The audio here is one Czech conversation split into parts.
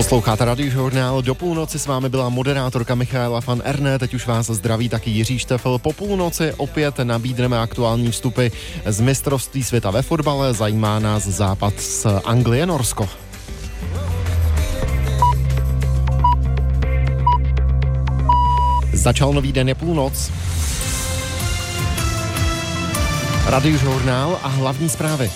Posloucháte Radiožurnál. Do půlnoci s vámi byla moderátorka Michaela van Erne, teď už vás zdraví taky Jiří Štefel. Po půlnoci opět nabídneme aktuální vstupy z mistrovství světa ve fotbale. Zajímá nás západ z Anglie, Norsko. Začal nový den, je půlnoc. Radiožurnál a hlavní zprávy.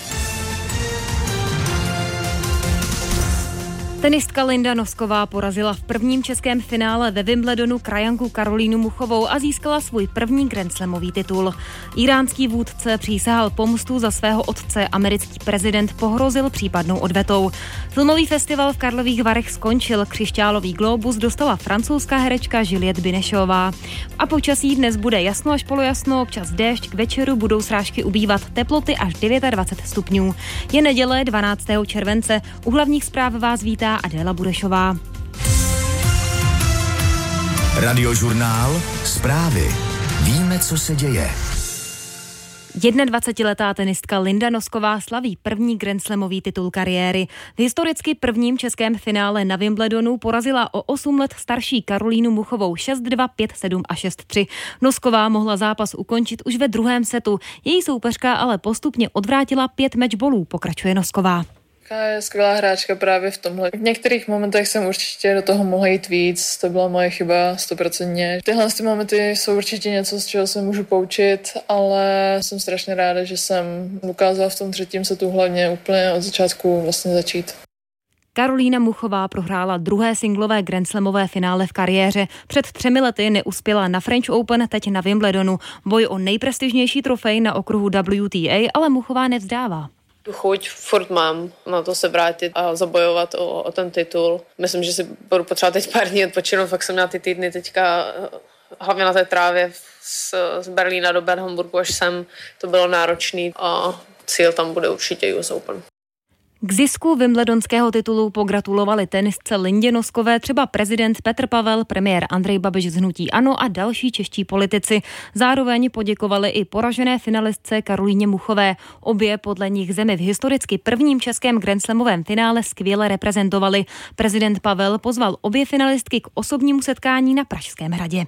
Tenistka Linda Nosková porazila v prvním českém finále ve Wimbledonu krajanku Karolínu Muchovou a získala svůj první grandslamový titul. Iránský vůdce přísahal pomstu za svého otce, americký prezident pohrozil případnou odvetou. Filmový festival v Karlových Varech skončil, křišťálový glóbus dostala francouzská herečka Juliette Binešová. A počasí dnes bude jasno až polojasno, občas déšť, k večeru budou srážky ubývat, teploty až 29 stupňů. Je neděle 12. července, u hlavních zpráv vás vítá Adéla Burešová. Radiožurnál, zprávy. Víme, co se děje. 21letá tenistka Linda Nosková slaví první grandslamový titul kariéry. V historicky prvním českém finále na Wimbledonu porazila o 8 let starší Karolínu Muchovou 6-2, 5-7 a 6-3. Nosková mohla zápas ukončit už ve druhém setu. Její soupeřka ale postupně odvrátila 5 matchballů, pokračuje Nosková. Je skvělá hráčka právě v tomhle. V některých momentech jsem určitě do toho mohla jít víc, to byla moje chyba 100%. Tyhle momenty jsou určitě něco, z čeho se můžu poučit, ale jsem strašně ráda, že jsem dokázala v tom třetím setu hlavně úplně od začátku vlastně začít. Karolína Muchová prohrála druhé singlové grandslamové finále v kariéře. Před 3 lety neuspěla na French Open, teď na Wimbledonu. Boj o nejprestižnější trofej na okruhu WTA, ale Muchová nevzdává. Tu chuť furt mám na to se vrátit a zabojovat o ten titul. Myslím, že si budu potřebovat teď pár dní odpočinout, fakt jsem měla ty týdny teďka hlavně na té trávě z Berlína do Bad Homburgu až sem. To bylo náročný a cíl tam bude určitě US Open. K zisku wimbledonského titulu pogratulovali tenistce Lindě Noskové třeba prezident Petr Pavel, premiér Andrej Babiš z hnutí ANO a další čeští politici. Zároveň poděkovali i poražené finalistce Karolíně Muchové. Obě podle nich zemi v historicky prvním českém grandslamovém finále skvěle reprezentovali. Prezident Pavel pozval obě finalistky k osobnímu setkání na Pražském hradě.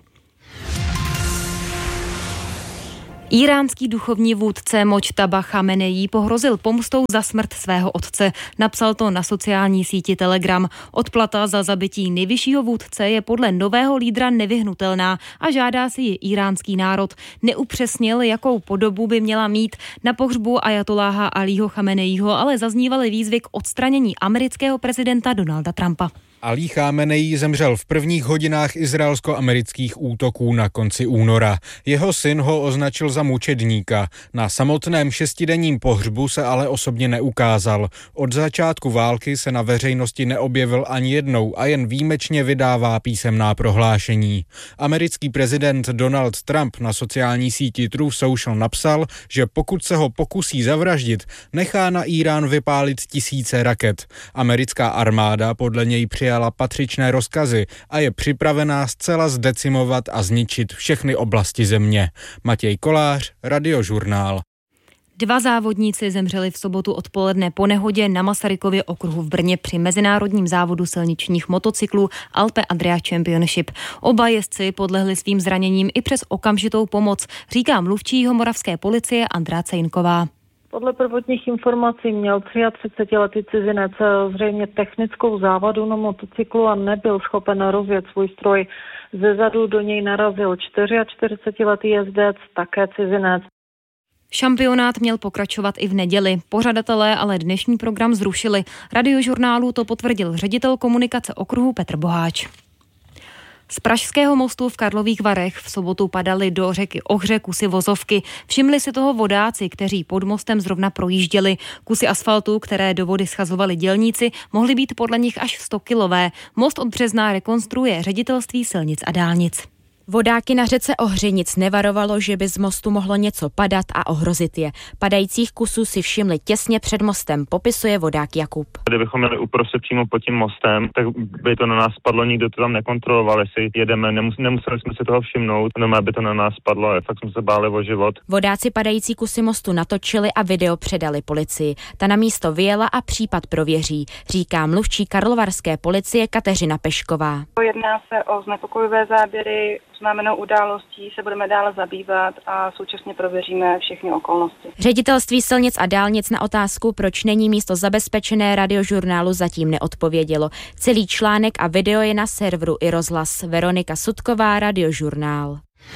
Iránský duchovní vůdce Mojtaba Chameneí pohrozil pomstou za smrt svého otce. Napsal to na sociální síti Telegram. Odplata za zabití nejvyššího vůdce je podle nového lídra nevyhnutelná a žádá si ji iránský národ. Neupřesnil, jakou podobu by měla mít. Na pohřbu ajatoláha Alího Chameneího ale zaznívaly výzvy k odstranění amerického prezidenta Donalda Trumpa. Alí Chameneí zemřel v prvních hodinách izraelsko-amerických útoků na konci února. Jeho syn ho označil za mučedníka. Na samotném 6denním pohřbu se ale osobně neukázal. Od začátku války se na veřejnosti neobjevil ani jednou a jen výjimečně vydává písemná prohlášení. Americký prezident Donald Trump na sociální síti Truth Social napsal, že pokud se ho pokusí zavraždit, nechá na Irán vypálit tisíce raket. Americká armáda podle něj přijala patřičné rozkazy a je připravená zcela zdecimovat a zničit všechny oblasti země. Matěj Kolář, Radiožurnál. 2 závodníci zemřeli v sobotu odpoledne po nehodě na Masarykově okruhu v Brně při mezinárodním závodu silničních motocyklů Alpe Adria Championship. Oba jezdci podlehli svým zraněním i přes okamžitou pomoc, říká mluvčí jihomoravské policie Andrá Cejnková. Podle prvotních informací měl 33letý cizinec zřejmě technickou závadu na motocyklu a nebyl schopen rozjet svůj stroj. Zezadu do něj narazil 44letý jezdec, také cizinec. Šampionát měl pokračovat i v neděli. Pořadatelé ale dnešní program zrušili. Radiožurnálu to potvrdil ředitel komunikace okruhu Petr Boháč. Z Pražského mostu v Karlových Varech v sobotu padaly do řeky Ohře kusy vozovky. Všimli si toho vodáci, kteří pod mostem zrovna projížděli. Kusy asfaltu, které do vody schazovali dělníci, mohly být podle nich až 100 kilové. Most od března rekonstruuje Ředitelství silnic a dálnic. Vodáky na řece Ohřenic nevarovalo, že by z mostu mohlo něco padat a ohrozit je. Padajících kusů si všimli těsně před mostem, popisuje vodák Jakub. Kdybychom měli uprostřed přímo pod tím mostem, tak by to na nás padlo, nikdo to tam nekontroloval, jestli jedeme, nemuseli jsme si toho všimnout, jenom by to na nás padlo, a fakt jsme se báli o život. Vodáci padající kusy mostu natočili a video předali policii. Ta na místo vyjela a případ prověří, říká mluvčí karlovarské policie Kateřina Pešková. Jedná se o znepokojivé záběry, oznámenou událostí se budeme dále zabývat a současně prověříme všechny okolnosti. Ředitelství silnic a dálnic na otázku, proč není místo zabezpečené, Radiožurnálu zatím neodpovědělo. Celý článek a video je na serveru iRozhlas. Veronika Sudková, Radiožurnál.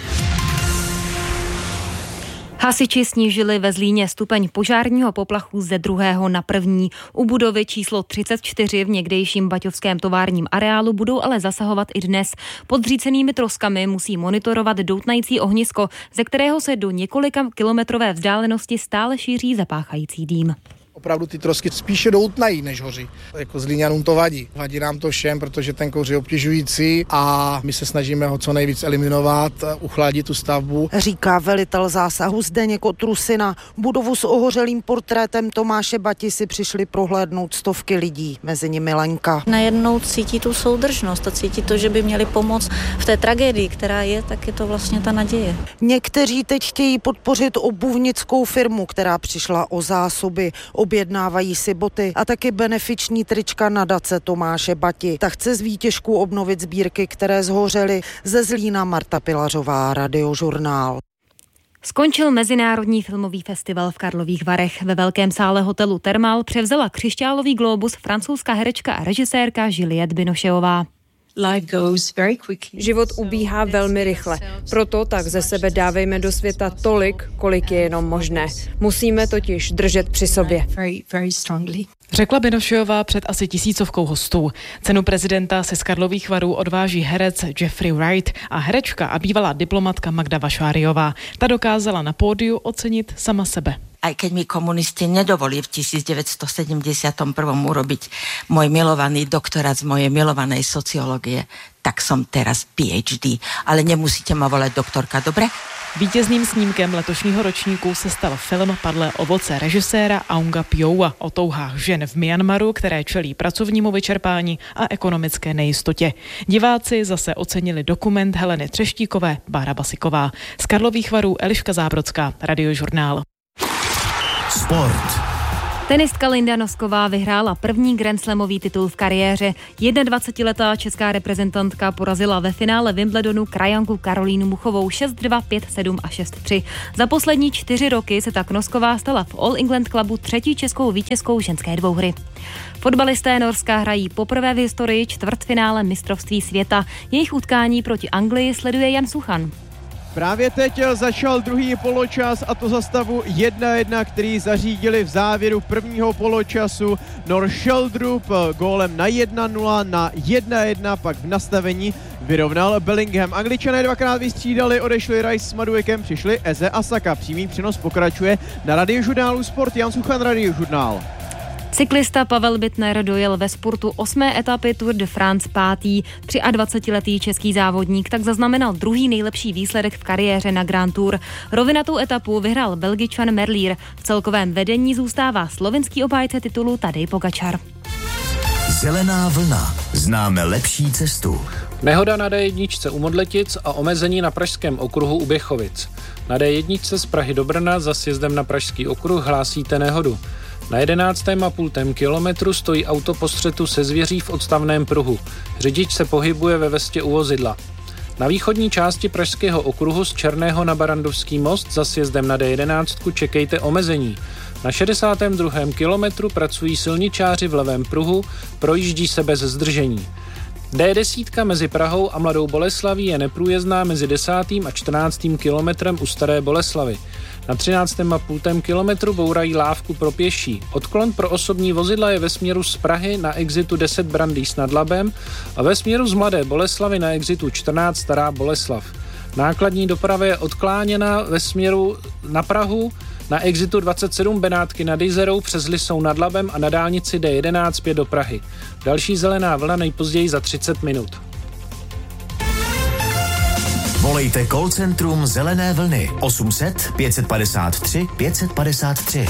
Hasiči snížili ve Zlíně stupeň požárního poplachu ze 2. na 1. U budovy číslo 34 v někdejším baťovském továrním areálu budou ale zasahovat i dnes. Pod zřícenými troskami musí monitorovat doutnající ohnisko, ze kterého se do několika kilometrové vzdálenosti stále šíří zapáchající dým. Opravdu ty trosky spíše doutnají, než hoří. Jako Zlíňanům to vadí. Vadí nám to všem, protože ten kouř je obtěžující a my se snažíme ho co nejvíc eliminovat, uchladit tu stavbu. Říká velitel zásahu Zdeněk Otrusina. Budovu s ohořelým portrétem Tomáše Bati si přišli prohlédnout stovky lidí, mezi nimi Lenka. Najednou cítí tu soudržnost a cítí to, že by měli pomoct v té tragédii, která je, tak je to vlastně ta naděje. Někteří teď chtějí podpořit obuvnickou firmu, která přišla o zásoby. Objednávají si boty a taky benefiční trička nadace Tomáše Bati. Ta chce z výtěžků obnovit sbírky, které zhořely. Ze Zlína Marta Pilařová, Radiožurnál. Skončil Mezinárodní filmový festival v Karlových Varech. Ve velkém sále hotelu Thermal převzala křišťálový glóbus francouzská herečka a režisérka Juliette Binocheová. Život ubíhá velmi rychle, proto tak ze sebe dávejme do světa tolik, kolik je jenom možné. Musíme totiž držet při sobě. Řekla Binocheová před asi 1000 hostů. Cenu prezidenta se z Karlových Varů odváží herec Jeffrey Wright a herečka a bývalá diplomatka Magda Vašáriová. Ta dokázala na pódiu ocenit sama sebe. Aj keď mi komunisti nedovolili v 1971 urobiť môj milovaný doktorát z mojej milovanej sociológie, tak som teraz PhD, ale nemusíte ma volať doktorka, dobre? Vítězným snímkem letošního ročníku se stal film Padlé ovoce režiséra Aunga Pyoua o touhách žen v Myanmaru, které čelí pracovnímu vyčerpání a ekonomické nejistotě. Diváci zase ocenili dokument Heleny Třeštíkové, Bára Basiková. Z Karlových Varů Eliška Zábrodská, Radiožurnál. Sport. Tenistka Linda Nosková vyhrála první grandslamový titul v kariéře. 21letá česká reprezentantka porazila ve finále Wimbledonu krajanku Karolínu Muchovou 6-2, 5-7 a 6-3. Za poslední 4 roky se tak Nosková stala v All England Clubu 3. českou vítězkou ženské dvouhry. Fotbalisté Norska hrají poprvé v historii čtvrtfinále mistrovství světa. Jejich utkání proti Anglii sleduje Jan Suchan. Právě teď začal druhý poločas a to za stavu 1-1, který zařídili v závěru prvního poločasu Norr-Sheldrup gólem na 1-0, na 1-1, pak v nastavení vyrovnal Bellingham. Angličané dvakrát vystřídali, odešli Rice s Maduekem, přišli Eze a Saka. Přímý přenos pokračuje na Radiožurnálu Sport. Jan Suchan, Radiožurnál. Cyklista Pavel Bittner dojel ve spurtu 8. etapy Tour de France 5. 23letý český závodník tak zaznamenal druhý nejlepší výsledek v kariéře na Grand Tour. Rovinatou etapu vyhrál Belgičan Merlier. V celkovém vedení zůstává slovinský obhájce titulu Tadej Pogačar. Zelená vlna. Známe lepší cestu. Nehoda na D1 u Modletic a omezení na pražském okruhu u Běchovic. Na D1 z Prahy do Brna za sjezdem na pražský okruh hlásíte nehodu. Na 11,5 kilometru stojí auto po střetu se zvěří v odstavném pruhu. Řidič se pohybuje ve vestě u vozidla. Na východní části pražského okruhu z Černého na Barandovský most za sjezdem na D11 čekejte omezení. Na 62. kilometru pracují silničáři v levém pruhu, projíždí se bez zdržení. D10 mezi Prahou a Mladou Boleslaví je neprůjezdná mezi 10. a 14. kilometrem u Staré Boleslavy. Na 13,5 kilometru bourají lávku pro pěší. Odklon pro osobní vozidla je ve směru z Prahy na exitu 10 Brandýs nad Labem a ve směru z Mladé Boleslavy na exitu 14 Stará Boleslav. Nákladní doprava je odkláněna ve směru na Prahu na exitu 27 Benátky nad Jizerou přes Lisou nad Labem a na dálnici D11 zpět do Prahy. Další zelená vlna nejpozději za 30 minut. Volejte call centrum Zelené vlny 800 553 553.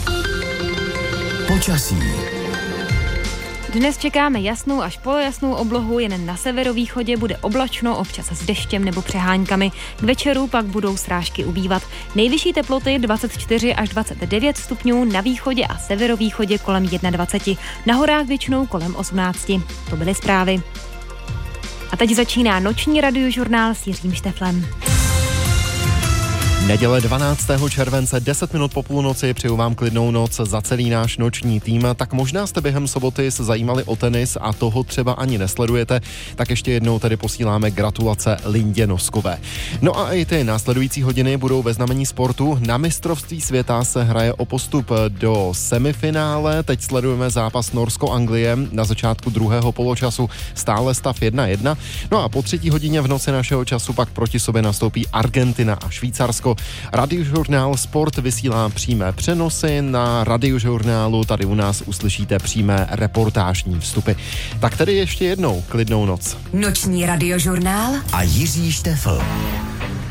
Počasí. Dnes čekáme jasnou až polojasnou oblohu, jen na severovýchodě bude oblačno, občas s deštěm nebo přeháňkami. K večeru pak budou srážky ubývat. Nejvyšší teploty 24 až 29 stupňů, na východě a severovýchodě kolem 21. Na horách většinou kolem 18. To byly zprávy. A teď začíná noční radiožurnál s Jiřím Šteflem. Neděle 12. července, 10 minut po půlnoci, přeju vám klidnou noc za celý náš noční tým. Tak možná jste během soboty se zajímali o tenis a toho třeba ani nesledujete, tak ještě jednou tedy posíláme gratulace Lindě Noskové. No a i ty následující hodiny budou ve znamení sportu. Na mistrovství světa se hraje o postup do semifinále. Teď sledujeme zápas Norsko-Anglie. Na začátku druhého poločasu stále stav 1-1. No a po 3. hodině v noci našeho času pak proti sobě nastoupí Argentina a Švýcarsko. Radiožurnál Sport vysílá přímé přenosy. Na radiožurnálu tady u nás uslyšíte přímé reportážní vstupy. Tak tedy ještě jednou klidnou noc. Noční radiožurnál a Jiří Štefl.